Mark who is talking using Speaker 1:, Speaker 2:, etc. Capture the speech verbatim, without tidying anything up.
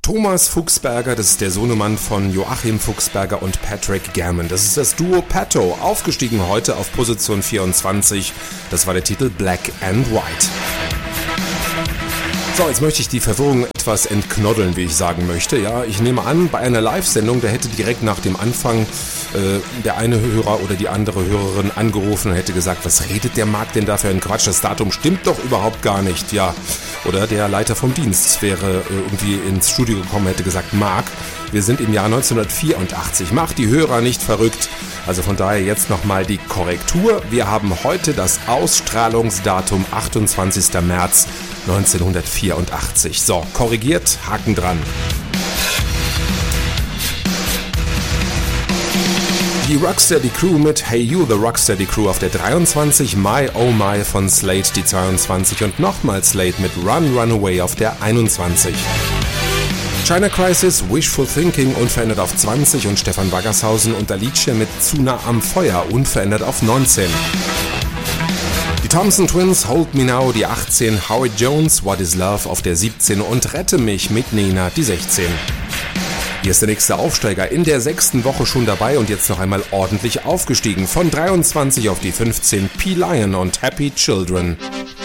Speaker 1: Thomas Fuchsberger, das ist der Sohnemann von Joachim Fuchsberger und Patrick Gammon. Das ist das Duo Patto, aufgestiegen heute auf Position vierundzwanzig. Das war der Titel Black and White. So, jetzt möchte ich die Verwirrung etwas entknoddeln, wie ich sagen möchte. Ja, ich nehme an, bei einer Live-Sendung, da hätte direkt nach dem Anfang äh, der eine Hörer oder die andere Hörerin angerufen und hätte gesagt, was redet der Marc denn da für einen Quatsch? Das Datum stimmt doch überhaupt gar nicht. Ja, oder der Leiter vom Dienst wäre äh, irgendwie ins Studio gekommen und hätte gesagt, Marc, wir sind im Jahr neunzehnhundertvierundachtzig. Mach die Hörer nicht verrückt. Also von daher jetzt nochmal die Korrektur. Wir haben heute das Ausstrahlungsdatum achtundzwanzigster März neunzehnhundertvierundachtzig. So, korrigiert, Haken dran. Die Rocksteady Crew mit Hey You, The Rocksteady Crew auf der dreiundzwanzig, My Oh My von Slade die zweiundzwanzig und nochmal Slade mit Run Run Away auf der einundzwanzig. China Crisis, Wishful Thinking unverändert auf zwanzig und Stefan Waggershausen und Alicia mit Zu nah am Feuer unverändert auf neunzehn. Die Thompson Twins, Hold Me Now, die achtzehn, Howard Jones, What Is Love auf der siebzehn und Rette mich mit Nena, die sechzehn. Hier ist der nächste Aufsteiger, in der sechsten Woche schon dabei und jetzt noch einmal ordentlich aufgestiegen. Von dreiundzwanzig auf die fünfzehn, P-Lion und Happy Children.